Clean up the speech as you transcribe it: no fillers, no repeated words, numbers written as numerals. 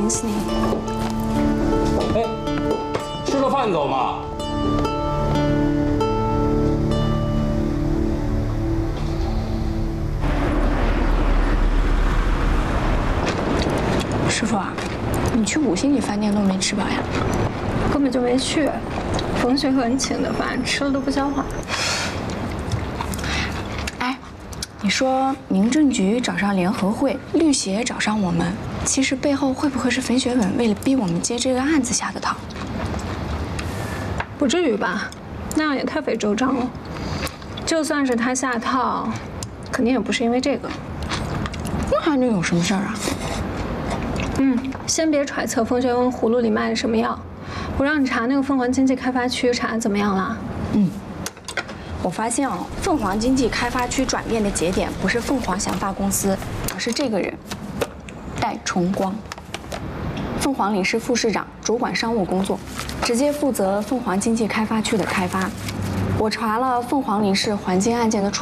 淋死你了。 哎，吃了饭走嘛。 师傅啊，你去5星级饭店都没吃饱呀？ 根本就没去，冯学恒请的饭吃了都不消化。 哎，你说民政局找上联合会，律协找上我们，其实背后会不会是冯学稳为了逼我们接这个案子下的套？ 不至于吧？那样也太费周章了。就算是他下套，肯定也不是因为这个。 那还能有什么事儿啊？ 先别揣测冯学文葫芦里卖的什么药，我让你查那个凤凰经济开发区，查得怎么样了？ 我发现哦，凤凰经济开发区转变的节点不是凤凰祥发公司，而是这个人，戴崇光。凤凰领事副市长，主管商务工作，直接负责凤凰经济开发区的开发。我查了凤凰领事环境案件的处